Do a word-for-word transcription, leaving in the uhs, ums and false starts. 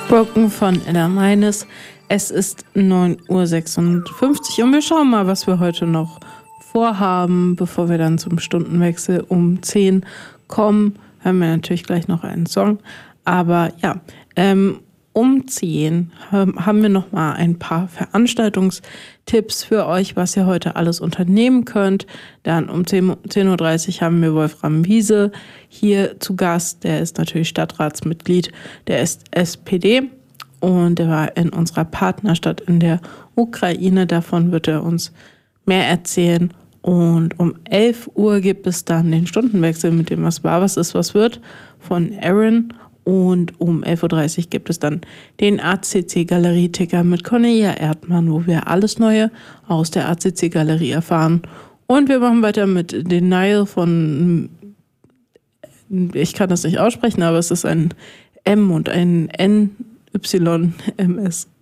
Broken von Ella Meines. Es ist neun Uhr sechsundfünfzig und wir schauen mal, was wir heute noch vorhaben, bevor wir dann zum Stundenwechsel um zehn kommen. Hören wir natürlich gleich noch einen Song. Aber ja, ähm, um zehn haben wir noch mal ein paar Veranstaltungstipps für euch, was ihr heute alles unternehmen könnt. Dann um zehn Uhr dreißig haben wir Wolfram Wiese hier zu Gast. Der ist natürlich Stadtratsmitglied, der ist S P D und der war in unserer Partnerstadt in der Ukraine. Davon wird er uns mehr erzählen. Und um elf Uhr gibt es dann den Stundenwechsel mit dem Was war, was ist, was wird von Aaron. Und um elf Uhr dreißig gibt es dann den A C C-Galerie-Ticker mit Cornelia Erdmann, wo wir alles Neue aus der A C C-Galerie erfahren. Und wir machen weiter mit Denial von, ich kann das nicht aussprechen, aber es ist ein M und ein N Y M S